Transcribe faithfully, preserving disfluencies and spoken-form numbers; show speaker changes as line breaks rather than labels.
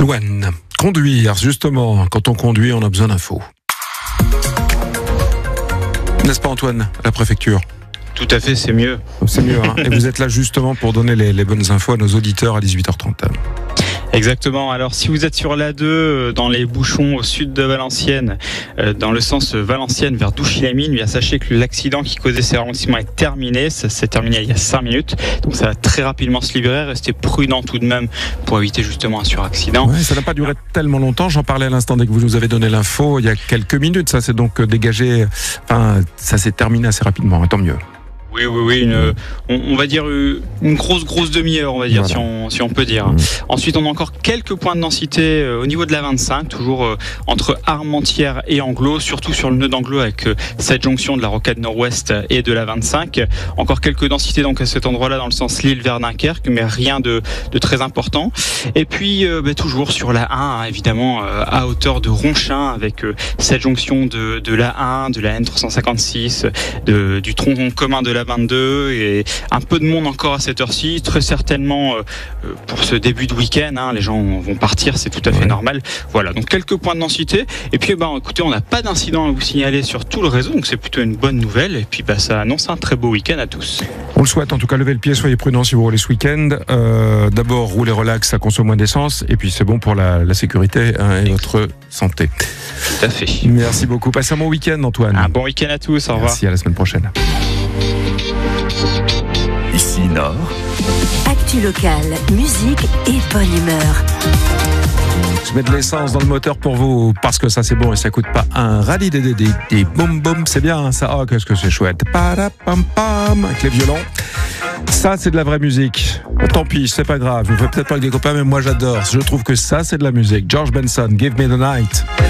Louane. Conduire, justement, quand on conduit, on a besoin d'infos. N'est-ce pas Antoine, à la préfecture ?
Tout à fait, c'est mieux.
C'est mieux, hein. Et vous êtes là justement pour donner les, les bonnes infos à nos auditeurs à dix-huit heures trente.
Exactement. Alors, si vous êtes sur l'A deux, dans les bouchons au sud de Valenciennes, euh, dans le sens Valenciennes vers Douchy-les-Mines, bien sachez que l'accident qui causait ces ralentissements est terminé. Ça s'est terminé il y a cinq minutes. Donc, ça va très rapidement se libérer. Restez prudent tout de même pour éviter justement un suraccident.
Ouais, ça n'a pas duré tellement longtemps. J'en parlais à l'instant dès que vous nous avez donné l'info. Il y a quelques minutes. Ça s'est donc dégagé. Enfin, ça s'est terminé assez rapidement. Tant mieux.
Oui, oui, oui, une, on, on va dire une grosse, grosse demi-heure, on va dire, voilà. si, on, si on peut dire. Mmh. Ensuite, on a encore quelques points de densité euh, au niveau de la vingt-cinq, toujours euh, entre Armentières et Anglo, surtout sur le nœud d'Anglo avec euh, cette jonction de la rocade nord-ouest et de la vingt-cinq. Encore quelques densités donc à cet endroit-là dans le sens Lille vers Dunkerque, mais rien de, de très important. Et puis, euh, bah, toujours sur la un, hein, évidemment, euh, à hauteur de Ronchin avec euh, cette jonction de, de la un, de la N trois cent cinquante-six, de, du tronc commun de la vingt-deux et un peu de monde encore à cette heure-ci, très certainement euh, pour ce début de week-end, hein, les gens vont partir, c'est tout à fait ouais. normal. Voilà, donc quelques points de densité et puis bah, écoutez, on n'a pas d'incident à vous signaler sur tout le réseau, donc c'est plutôt une bonne nouvelle et puis bah, ça annonce un très beau week-end à tous.
On le souhaite, en tout cas levez le pied, soyez prudents si vous roulez ce week-end. Euh, d'abord roulez relax, ça consomme moins d'essence et puis c'est bon pour la, la sécurité hein, et votre santé.
Tout à fait.
Merci beaucoup, passez un bon week-end Antoine.
Un bon week-end à tous, au revoir.
Merci, à la semaine prochaine.
Ici Nord.
Actu locale, musique et bonne humeur.
Je mets de l'essence dans le moteur pour vous parce que ça c'est bon et ça coûte pas un rallye des des des boum boum, c'est bien ça. Oh qu'est-ce que c'est chouette. Pam pam avec les violons. Ça c'est de la vraie musique. Tant pis, c'est pas grave. Je ne fais peut-être pas avec des copains mais moi j'adore. Je trouve que ça c'est de la musique. George Benson, Give Me the Night.